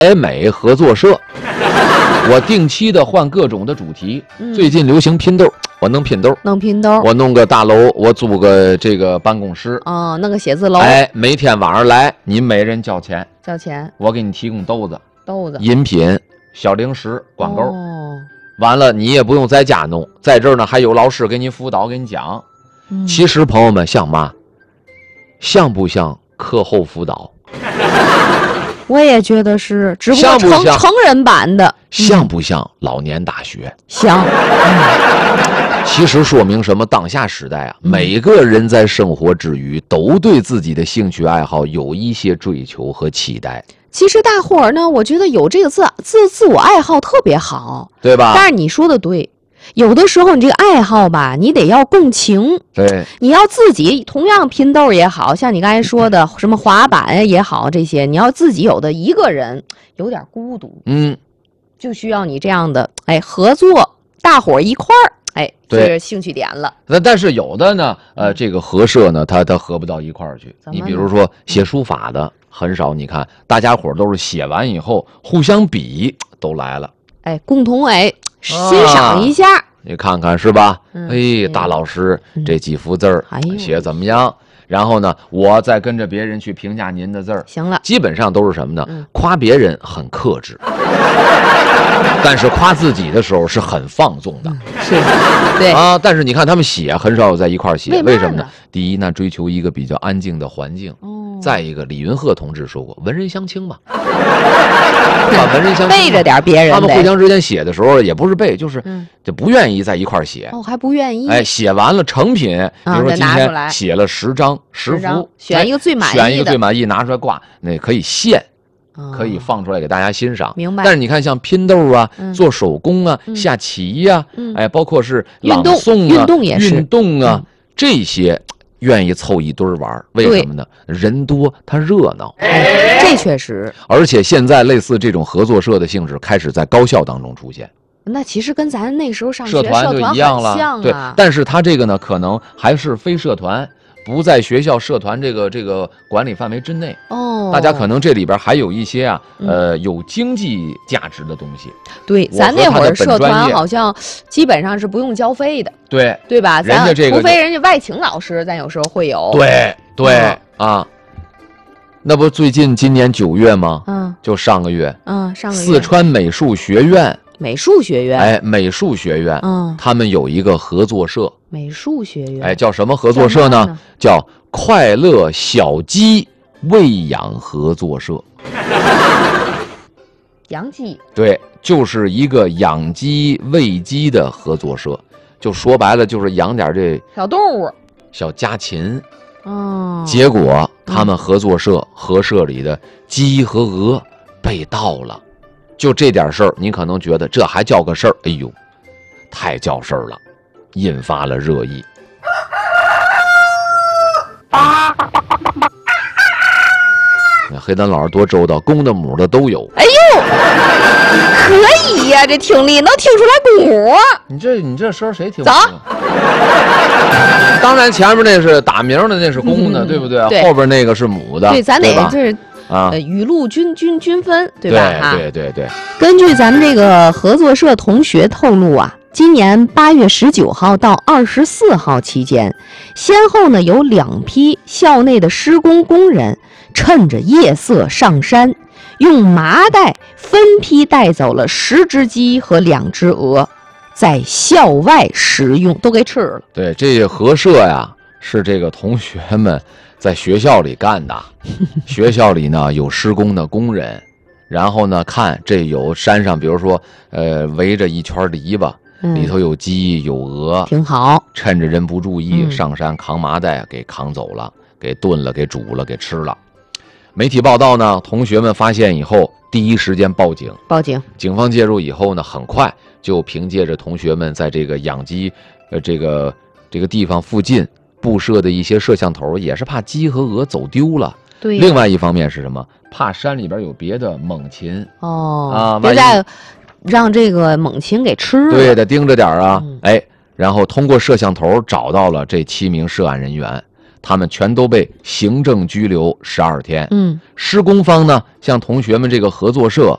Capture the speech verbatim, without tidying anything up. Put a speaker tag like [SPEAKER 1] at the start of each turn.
[SPEAKER 1] 爱美合作社，我定期的换各种的主题。
[SPEAKER 2] 嗯、
[SPEAKER 1] 最近流行拼豆，我弄拼豆，
[SPEAKER 2] 弄拼豆，
[SPEAKER 1] 我弄个大楼，我租个这个办公室，
[SPEAKER 2] 哦，弄个写字楼。
[SPEAKER 1] 哎，每天晚上来，您每人交钱，
[SPEAKER 2] 交钱，
[SPEAKER 1] 我给你提供豆子、
[SPEAKER 2] 豆子、
[SPEAKER 1] 饮品、小零食、管够。
[SPEAKER 2] 哦，
[SPEAKER 1] 完了，你也不用在家弄，在这儿呢还有老师给你辅导，给你讲。
[SPEAKER 2] 嗯、
[SPEAKER 1] 其实朋友们像嘛？像不像课后辅导？
[SPEAKER 2] 我也觉得是，只不过成
[SPEAKER 1] 像像
[SPEAKER 2] 成人版的，
[SPEAKER 1] 像不像老年大学？
[SPEAKER 2] 像。
[SPEAKER 1] 其实说明什么？当下时代啊，
[SPEAKER 2] 嗯、
[SPEAKER 1] 每个人在生活之余都对自己的兴趣爱好有一些追求和期待。
[SPEAKER 2] 其实大伙儿呢，我觉得有这个自自自我爱好特别好，
[SPEAKER 1] 对吧？
[SPEAKER 2] 但是你说的对。有的时候你这个爱好吧，你得要共情，
[SPEAKER 1] 对，
[SPEAKER 2] 你要自己同样拼豆也好像你刚才说的什么滑板也好，这些你要自己有的一个人有点孤独，
[SPEAKER 1] 嗯，
[SPEAKER 2] 就需要你这样的哎合作，大伙儿一块儿哎，这是兴趣点了。
[SPEAKER 1] 那但是有的呢，呃，这个合社呢，它它合不到一块儿去。你比如说写书法的很少，你看大家伙都是写完以后互相比都来了，
[SPEAKER 2] 哎，共同哎。欣赏一下、啊，
[SPEAKER 1] 你看看是吧？
[SPEAKER 2] 嗯、
[SPEAKER 1] 哎，大老师、嗯、这几幅字儿、
[SPEAKER 2] 哎、
[SPEAKER 1] 写怎么样？然后呢，我再跟着别人去评价您的字儿。
[SPEAKER 2] 行了，
[SPEAKER 1] 基本上都是什么呢？
[SPEAKER 2] 嗯、
[SPEAKER 1] 夸别人很克制，但是夸自己的时候是很放纵的。
[SPEAKER 2] 嗯、是，对
[SPEAKER 1] 啊。但是你看他们写很少有在一块儿写，
[SPEAKER 2] 为,
[SPEAKER 1] 为什么呢？第一，那追求一个比较安静的环境。
[SPEAKER 2] 哦。
[SPEAKER 1] 再一个，李云鹤同志说过，文人相轻嘛，把文人相轻
[SPEAKER 2] 背着点别人。
[SPEAKER 1] 他们互相之间写的时候也不是背，就是
[SPEAKER 2] 嗯、
[SPEAKER 1] 就不愿意在一块儿写。
[SPEAKER 2] 哦，还不愿意。
[SPEAKER 1] 哎，写完了成品，比如说今天写了十张、十幅，
[SPEAKER 2] 选一个最满意的，
[SPEAKER 1] 选一个最满意拿出来挂，那可以现。可以放出来给大家欣赏，
[SPEAKER 2] 明白。
[SPEAKER 1] 但是你看，像拼豆啊、
[SPEAKER 2] 嗯、
[SPEAKER 1] 做手工啊、
[SPEAKER 2] 嗯、
[SPEAKER 1] 下棋呀、啊，
[SPEAKER 2] 嗯、
[SPEAKER 1] 哎，包括是朗诵啊、
[SPEAKER 2] 运动也是
[SPEAKER 1] 运动啊，
[SPEAKER 2] 嗯、
[SPEAKER 1] 这些愿意凑一堆玩，为什么呢？人多，它热闹。
[SPEAKER 2] 哎，这确实。
[SPEAKER 1] 而且现在类似这种合作社的性质开始在高校当中出现。
[SPEAKER 2] 那其实跟咱那时候上学
[SPEAKER 1] 社团就一样了，
[SPEAKER 2] 像啊、
[SPEAKER 1] 对。但是它这个呢，可能还是非社团。不在学校社团这个这个管理范围之内
[SPEAKER 2] 哦，
[SPEAKER 1] 大家可能这里边还有一些啊，嗯、呃，有经济价值的东西。
[SPEAKER 2] 对，咱那会儿社团好像基本上是不用交费的，
[SPEAKER 1] 对
[SPEAKER 2] 对吧？
[SPEAKER 1] 人家这个
[SPEAKER 2] 除非人家外请老师，咱有时候会有。
[SPEAKER 1] 对对、嗯、啊，那不最近今年九月吗？
[SPEAKER 2] 嗯，
[SPEAKER 1] 就上个月，
[SPEAKER 2] 嗯，上个月
[SPEAKER 1] 四川美术学院。
[SPEAKER 2] 美术学院，
[SPEAKER 1] 哎，美术学院，
[SPEAKER 2] 嗯，
[SPEAKER 1] 他们有一个合作社。
[SPEAKER 2] 美术学院，
[SPEAKER 1] 哎，叫什么合作社呢？
[SPEAKER 2] 呢
[SPEAKER 1] 叫快乐小鸡喂养合作社。
[SPEAKER 2] 养鸡？
[SPEAKER 1] 对，就是一个养鸡喂鸡的合作社。就说白了，就是养点这
[SPEAKER 2] 小动物、
[SPEAKER 1] 小家禽。
[SPEAKER 2] 哦。
[SPEAKER 1] 结果他们合作社、嗯、合社里的鸡和鹅被盗了。就这点事儿，你可能觉得这还叫个事儿？哎呦，太叫事儿了，引发了热议。黑丹老师多周到，公的母的都有。
[SPEAKER 2] 哎呦，可以呀、啊，这听力能听出来母。
[SPEAKER 1] 你这你这声谁听不
[SPEAKER 2] 走。
[SPEAKER 1] 当然前面那是打鸣的，那是公的，嗯、对不对？
[SPEAKER 2] 对，
[SPEAKER 1] 后边那个是母的。
[SPEAKER 2] 对，咱得这是。
[SPEAKER 1] 啊，
[SPEAKER 2] 呃，雨露均均均分，对吧？
[SPEAKER 1] 对对对对。
[SPEAKER 2] 根据咱们这个合作社同学透露啊，今年八月十九号到二十四号期间，先后呢有两批校内的施工工人趁着夜色上山，用麻袋分批带走了十只鸡和两只鹅，在校外食用，都给吃了。
[SPEAKER 1] 对，这合社呀，是这个同学们在学校里干的。学校里呢有施工的工人，然后呢看这有山上，比如说呃围着一圈篱笆，嗯、里头有鸡有鹅，
[SPEAKER 2] 挺好。
[SPEAKER 1] 趁着人不注意，
[SPEAKER 2] 嗯、
[SPEAKER 1] 上山扛麻袋给扛走了，给炖了，给煮了，给吃了。媒体报道呢，同学们发现以后，第一时间报警。
[SPEAKER 2] 报警，
[SPEAKER 1] 警方介入以后呢，很快就凭借着同学们在这个养鸡呃这个这个地方附近布设的一些摄像头，也是怕鸡和鹅走丢了。
[SPEAKER 2] 对，
[SPEAKER 1] 另外一方面是什么？怕山里边有别的猛禽
[SPEAKER 2] 哦
[SPEAKER 1] 啊，
[SPEAKER 2] 别再让这个猛禽给吃了。
[SPEAKER 1] 对，得盯着点啊。
[SPEAKER 2] 嗯、
[SPEAKER 1] 哎，然后通过摄像头找到了这七名涉案人员， 他们全都被行政拘留十二天。
[SPEAKER 2] 嗯，
[SPEAKER 1] 施工方呢，向同学们这个合作社